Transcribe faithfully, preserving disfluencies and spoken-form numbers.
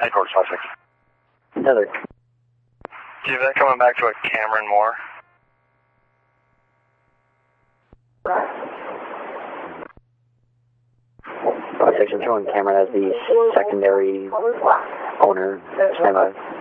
Headquarters five six. Heather. Do you have that coming back to a Cameron Moore? five six, I'm showing Cameron as the secondary owner. Stand by.